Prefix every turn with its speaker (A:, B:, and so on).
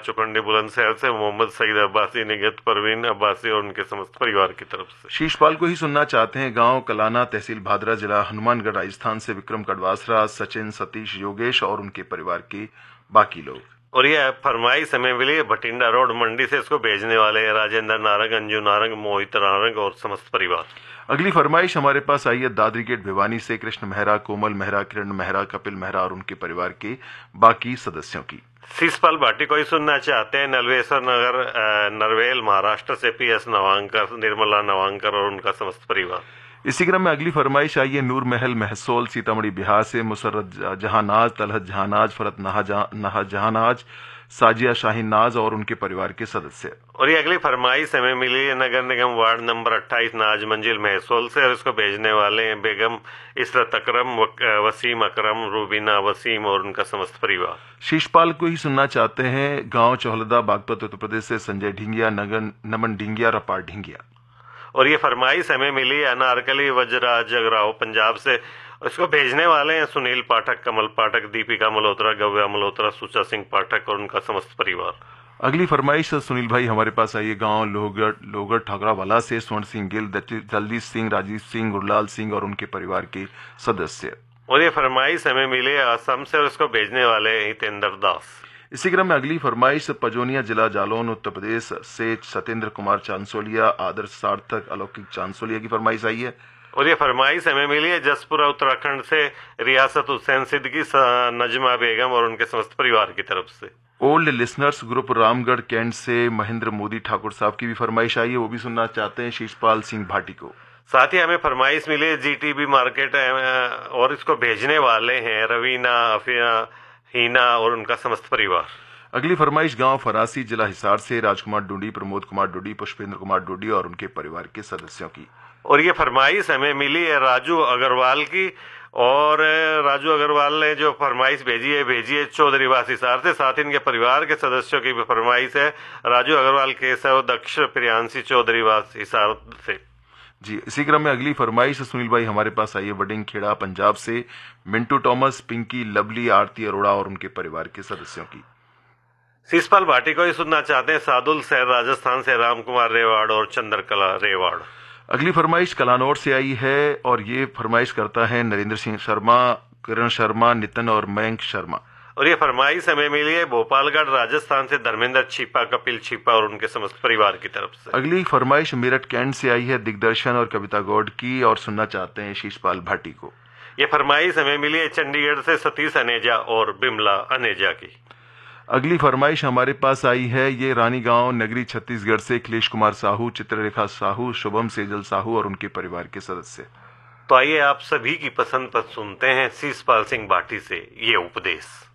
A: चौखंडी बुलंदशहर से मोहम्मद सईद अब्बासी, निगहत परवीन अब्बासी और उनके समस्त परिवार की तरफ से।
B: शीशपाल को ही सुनना चाहते हैं गांव कलाना, तहसील भादरा, जिला हनुमानगढ़, राजस्थान से विक्रम कड़वासरा, सचिन, सतीश, योगेश और उनके परिवार के बाकी लोग।
A: और ये फरमाइश हमें मिली भटिंडा रोड मंडी से, इसको भेजने वाले राजेंद्र नारंग, अंजू नारंग, मोहित नारंग और समस्त परिवार।
B: अगली फरमाइश हमारे पास आई है दादरी गेट भिवानी से कृष्ण मेहरा, कोमल मेहरा, किरण मेहरा, कपिल मेहरा और उनके परिवार के बाकी सदस्यों की।
A: शीशपाल भाटी को ही सुनना चाहते हैं नलवेश्वर नगर नरवेल महाराष्ट्र से PS नवांकर, निर्मला नवांकर और उनका समस्त परिवार।
B: इसी क्रम में अगली फरमाइश आई है नूर महल महसोल सीतामढ़ी बिहार से मुसर्रत जहानाज, तलहत जहानाज, फरत नहा जहानाज, साजिया शाहीन नाज और उनके परिवार के सदस्य।
A: और ये अगली फरमाइश हमें मिली है नगर निगम वार्ड नंबर 28 नाज मंजिल महसोल से, और इसको भेजने वाले हैं बेगम इसरत अकरम, वसीम अकरम, रूबीना वसीम और उनका समस्त परिवार।
B: शीशपाल को ही सुनना चाहते हैं गांव चौहलदा बागपत उत्तर प्रदेश से संजय ढिंगिया, नमन ढिंगिया, रपार ढिंगिया।
A: और ये फरमाइश हमें मिली अनारकली वज्राज जगराव पंजाब से, इसको भेजने वाले हैं सुनील पाठक, कमल पाठक, दीपिका मल्होत्रा, गव्या मल्होत्रा, सुचा सिंह पाठक और उनका समस्त परिवार।
B: अगली फरमाइश सुनील भाई हमारे पास आई है गांव लोहगढ़ ठाकरावाला से स्वर्ण सिंह गिल, दलजीत सिंह, राजीव सिंह, गुरलाल सिंह और उनके परिवार के सदस्य।
A: और ये फरमाइश हमें मिली असम से, और इसको भेजने वाले हितेंद्र दास।
B: इसी क्रम में अगली फरमाइश पजोनिया जिला जालौन उत्तर प्रदेश से सत्येंद्र कुमार चांसोलिया, आदर्श सार्थक, अलौकिक चांसोलिया की फरमाइश आई है।
A: और ये फरमाइश हमें मिली है जसपुरा उत्तराखंड से रियासत हुसैन सिद्दीकी, नजमा बेगम और उनके समस्त परिवार की तरफ से।
B: Old listeners group Ramgarh cantt से महेंद्र मोदी ठाकुर साहब की भी फरमाइश आई है, वो भी सुनना चाहते हैं शीशपाल सिंह भाटी को।
A: साथ ही हमें फरमाइश मिली है GTB मार्केट, और इसको भेजने वाले हैं रवीना, अफिया, हीना और उनका समस्त परिवार।
B: अगली फरमाइश गांव फरासी जिला हिसार से राजकुमार डूडी, प्रमोद कुमार डूडी, पुष्पेंद्र कुमार डूडी और उनके परिवार के सदस्यों की।
A: और ये फरमाइश हमें मिली है राजू अग्रवाल की, और राजू अग्रवाल ने जो फरमाइश भेजी है चौधरीवास हिसार से। साथ ही इनके परिवार के सदस्यों की भी फरमाइश है राजू अग्रवाल, केशव, दक्ष, प्रियांशी, चौधरीवास हिसार से।
B: जी, इसी क्रम में अगली फरमाइश सुनील भाई हमारे पास आई है वडिंग खेड़ा पंजाब से मिंटू टॉमस, पिंकी, लवली, आरती अरोड़ा और उनके परिवार के सदस्यों की।
A: शीशपाल भाटी को ही सुनना चाहते हैं सादुल शहर राजस्थान से राम कुमार रेवाड़ और चंद्रकला रेवाड़।
B: अगली फरमाइश कलानौर से आई है, और ये फरमाइश करता है नरेंद्र सिंह शर्मा, किरण शर्मा, नितिन और मयंक शर्मा।
A: और ये फरमाइश हमें मिली है भोपालगढ़ राजस्थान से धर्मेंद्र छिपा, कपिल छिपा और उनके समस्त परिवार की तरफ से।
B: अगली फरमाइश मेरठ कैंट से आई है दिग्दर्शन और कविता गौड की, और सुनना चाहते हैं शीशपाल भाटी को।
A: ये फरमाइश हमें मिली है चंडीगढ़ से सतीश अनेजा और बिमला अनेजा की।
B: अगली फरमाइश हमारे पास आई है ये रानी गांव नगरी छत्तीसगढ़ से अखिलेश कुमार साहू, चित्ररेखा साहू, शुभम सेजल साहू और उनके परिवार के सदस्य।
A: तो आइए आप सभी की पसंद पर सुनते हैं शीशपाल सिंह भाटी से ये उपदेश।